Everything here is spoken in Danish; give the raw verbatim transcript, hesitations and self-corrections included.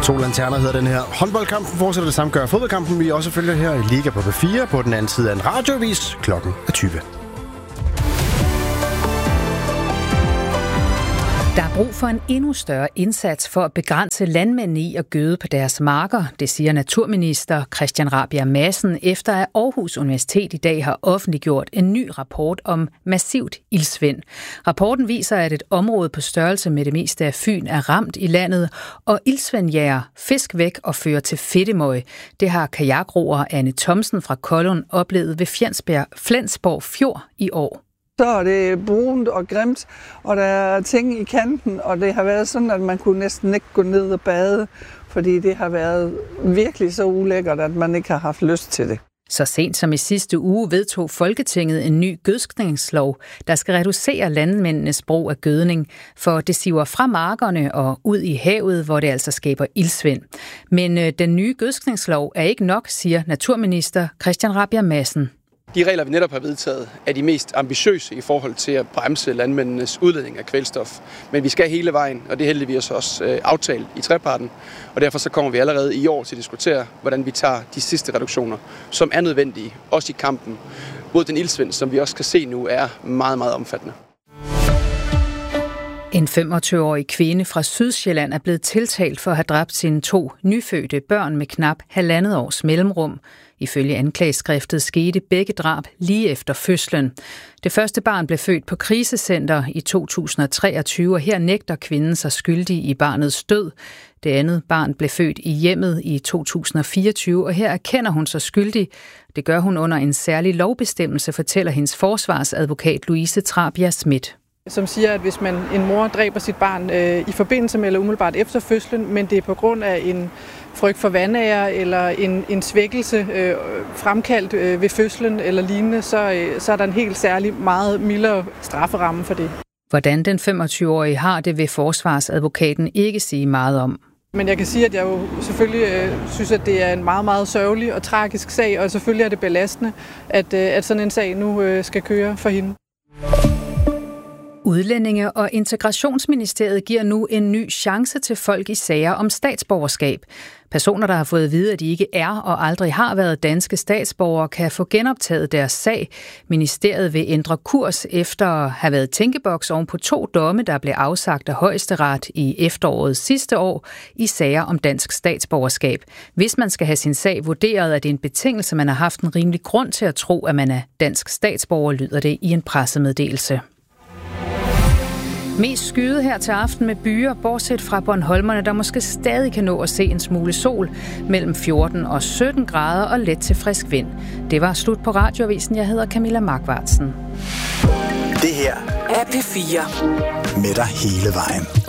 To lanterner hedder den her. Håndboldkampen fortsætter det samme gør fodboldkampen. Vi også følger her i Liga på P fire på den anden side af en radioavis. Klokken er tyve. Der er brug for en endnu større indsats for at begrænse landmændene i at gøde på deres marker, det siger naturminister Christian Rabjerg Madsen, efter at Aarhus Universitet i dag har offentliggjort en ny rapport om massivt iltsvind. Rapporten viser, at et område på størrelse med det meste af Fyn er ramt i landet, og iltsvind jager fisk væk og fører til fedtemøg. Det har kajakroer Anne Thomsen fra Kollund oplevet ved Fjensberg, Flensborg Fjord i år. Så er det brunt og grimt, og der er ting i kanten, og det har været sådan, at man kunne næsten ikke gå ned og bade, fordi det har været virkelig så ulækkert, at man ikke har haft lyst til det. Så sent som i sidste uge vedtog Folketinget en ny gødskningslov, der skal reducere landmændenes brug af gødning, for det siver fra markerne og ud i havet, hvor det altså skaber iltsvind. Men øh, den nye gødskningslov er ikke nok, siger naturminister Christian Rabjerg Madsen. De regler, vi netop har vedtaget, er de mest ambitiøse i forhold til at bremse landmændenes udledning af kvælstof. Men vi skal hele vejen, og det er heldigvis også øh, aftalt i treparten. Og derfor så kommer vi allerede i år til at diskutere, hvordan vi tager de sidste reduktioner, som er nødvendige, også i kampen mod den iltsvind, som vi også kan se nu er meget, meget omfattende. En femogtyve-årig kvinde fra Sydsjælland er blevet tiltalt for at have dræbt sine to nyfødte børn med knap halvandet års mellemrum. Ifølge anklageskriftet skete begge drab lige efter fødslen. Det første barn blev født på krisecenter i to tusind og treogtyve, og her nægter kvinden sig skyldig i barnets død. Det andet barn blev født i hjemmet i to tusind og fireogtyve, og her erkender hun sig skyldig. Det gør hun under en særlig lovbestemmelse, fortæller hendes forsvarsadvokat Louise Trabia Schmidt. Som siger, at hvis man en mor dræber sit barn øh, i forbindelse med eller umiddelbart efter fødslen, men det er på grund af en frygt for vanære eller en, en svækkelse øh, fremkaldt øh, ved fødslen eller lignende, så, øh, så er der en helt særlig meget mildere strafferamme for det. Hvordan den femogtyve-årige har det, vil forsvarsadvokaten ikke sige meget om. Men jeg kan sige, at jeg jo selvfølgelig øh, synes, at det er en meget, meget sørgelig og tragisk sag, og selvfølgelig er det belastende, at, øh, at sådan en sag nu øh, skal køre for hende. Udlændinge- og Integrationsministeriet giver nu en ny chance til folk i sager om statsborgerskab. Personer, der har fået at vide, at de ikke er og aldrig har været danske statsborgere, kan få genoptaget deres sag. Ministeriet vil ændre kurs efter at have været tænkeboks oven på to domme, der blev afsagt af Højesteret i efteråret sidste år i sager om dansk statsborgerskab. Hvis man skal have sin sag vurderet, er det en betingelse, man har haft en rimelig grund til at tro, at man er dansk statsborger, lyder det i en pressemeddelelse. Mest skyde her til aften med byer, bortset fra Bornholmerne, der måske stadig kan nå at se en smule sol, mellem fjorten og sytten grader og let til frisk vind. Det var slut på radioavisen. Jeg hedder Camilla Markvartsen. Det her er P fire. Med dig hele vejen.